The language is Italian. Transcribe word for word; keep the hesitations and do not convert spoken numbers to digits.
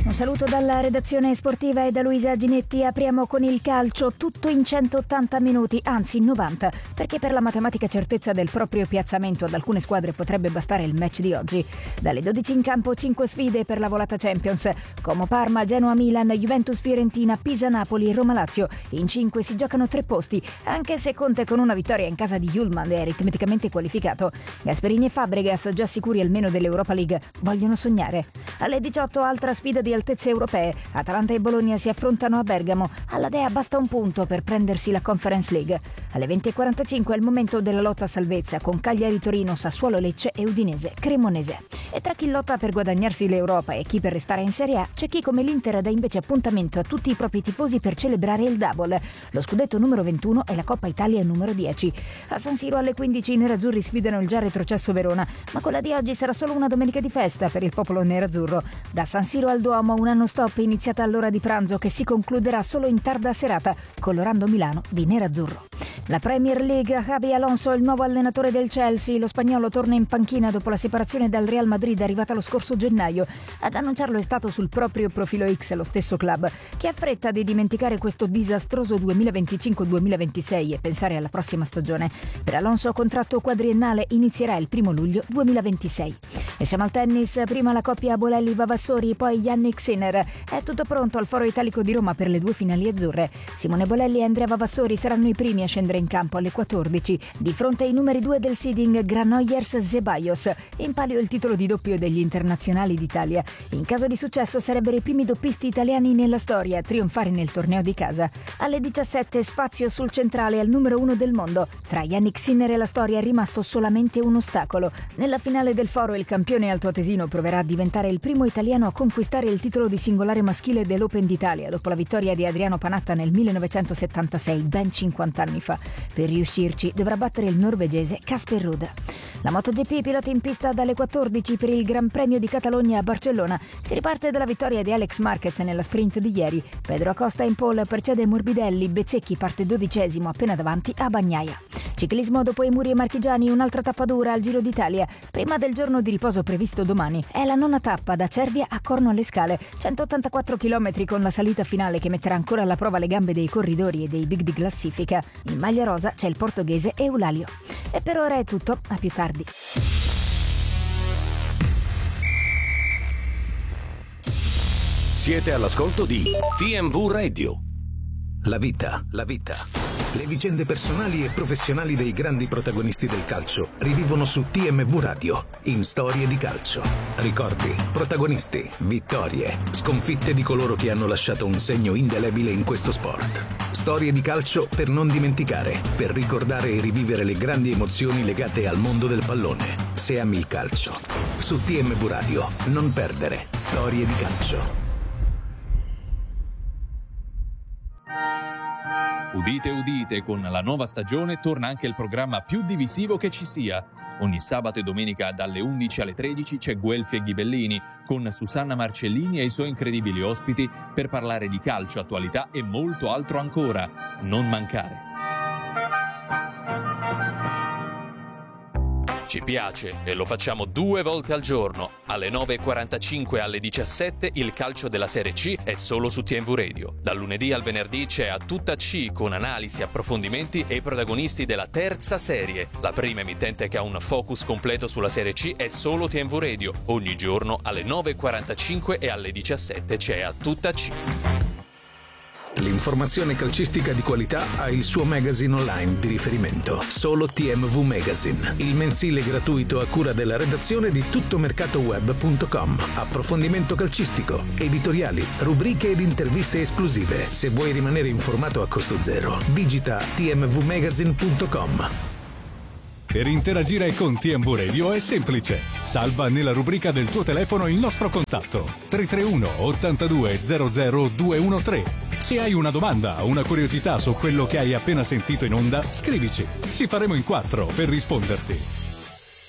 Un saluto dalla redazione sportiva e da Luisa Ginetti. Apriamo con il calcio, tutto in centottanta minuti, anzi novanta, perché per la matematica certezza del proprio piazzamento ad alcune squadre potrebbe bastare il match di oggi. Dalle dodici in campo cinque sfide per la volata Champions: Como Parma, Genoa Milan, Juventus Fiorentina, Pisa Napoli, Roma Lazio. In cinque si giocano tre posti, anche se Conte con una vittoria in casa di Julman è aritmeticamente qualificato. Gasperini e Fabregas, già sicuri almeno dell'Europa League, vogliono sognare. Alle diciotto altra sfida di altezze europee. Atalanta e Bologna si affrontano a Bergamo. Alla Dea basta un punto per prendersi la Conference League. Alle venti e quarantacinque è il momento della lotta a salvezza con Cagliari Torino, Sassuolo Lecce e Udinese Cremonese. E tra chi lotta per guadagnarsi l'Europa e chi per restare in Serie A, c'è chi come l'Inter dà invece appuntamento a tutti i propri tifosi per celebrare il double, lo scudetto numero ventuno e la Coppa Italia numero dieci. A San Siro alle quindici i nerazzurri sfidano il già retrocesso Verona, ma quella di oggi sarà solo una domenica di festa per il popolo nerazzurro. Da San Siro al Duomo una non stop iniziata all'ora di pranzo che si concluderà solo in tarda serata, colorando Milano di nerazzurro. La Premier League, Xabi Alonso, il nuovo allenatore del Chelsea. Lo spagnolo torna in panchina dopo la separazione dal Real Madrid arrivata lo scorso gennaio. Ad annunciarlo è stato sul proprio profilo X lo stesso club, che ha fretta di dimenticare questo disastroso duemilaventicinque duemilaventisei e pensare alla prossima stagione. Per Alonso contratto quadriennale inizierà il primo luglio duemilaventisei. E siamo al tennis, prima la coppia Bolelli-Vavassori, poi Jannik Sinner. È tutto pronto al Foro Italico di Roma per le due finali azzurre. Simone Bolelli e Andrea Vavassori saranno i primi a scendere in campo alle quattordici, di fronte ai numeri due del seeding Granollers-Zeballos. In palio il titolo di doppio degli internazionali d'Italia. In caso di successo sarebbero i primi doppisti italiani nella storia a trionfare nel torneo di casa. Alle diciassette spazio sul centrale al numero uno del mondo. Tra Jannik Sinner e la storia è rimasto solamente un ostacolo. Nella finale del Foro il campione altoatesino proverà a diventare il primo italiano a conquistare il titolo di singolare maschile dell'Open d'Italia dopo la vittoria di Adriano Panatta nel millenovecentosettantasei, ben cinquanta anni fa. Per riuscirci dovrà battere il norvegese Casper Ruud. La MotoGP, piloti in pista dalle quattordici per il Gran Premio di Catalogna a Barcellona. Si riparte dalla vittoria di Alex Marquez nella sprint di ieri. Pedro Acosta in pole precede Morbidelli, Bezzecchi parte dodicesimo appena davanti a Bagnaia. Ciclismo, dopo i muri e marchigiani, un'altra tappa dura al Giro d'Italia, prima del giorno di riposo previsto domani. È la nona tappa da Cervia a Corno alle Scale, centottantaquattro chilometri con la salita finale che metterà ancora alla prova le gambe dei corridori e dei big di classifica. In maglia rosa c'è il portoghese Eulalio. E per ora è tutto, a più tardi. Siete all'ascolto di T M V Radio. La vita, la vita. Le vicende personali e professionali dei grandi protagonisti del calcio rivivono su T M V Radio, in Storie di calcio. Ricordi, protagonisti, vittorie, sconfitte di coloro che hanno lasciato un segno indelebile in questo sport. Storie di calcio per non dimenticare, per ricordare e rivivere le grandi emozioni legate al mondo del pallone. Se ami il calcio. Su T M V Radio, non perdere Storie di calcio. Udite, udite, con la nuova stagione torna anche il programma più divisivo che ci sia. Ogni sabato e domenica dalle undici alle tredici c'è Guelfi e Ghibellini con Susanna Marcellini e i suoi incredibili ospiti per parlare di calcio, attualità e molto altro ancora. Non mancare. Ci piace e lo facciamo due volte al giorno. Alle nove e quarantacinque e alle diciassette il calcio della Serie C è solo su T M V Radio. Dal lunedì al venerdì c'è A Tutta C con analisi, approfondimenti e i protagonisti della terza serie. La prima emittente che ha un focus completo sulla Serie C è solo T M V Radio. Ogni giorno alle nove e quarantacinque e alle diciassette c'è A Tutta C. L'informazione calcistica di qualità ha il suo magazine online di riferimento. Solo T M V Magazine, il mensile gratuito a cura della redazione di tuttomercatoweb punto com. Approfondimento calcistico, editoriali, rubriche ed interviste esclusive. Se vuoi rimanere informato a costo zero, digita t m v magazine punto com. Per interagire con T M V Radio è semplice. Salva nella rubrica del tuo telefono il nostro contatto tre tre uno ottantadue zero zero due uno tre. Se hai una domanda o una curiosità su quello che hai appena sentito in onda, scrivici. Ci faremo in quattro per risponderti.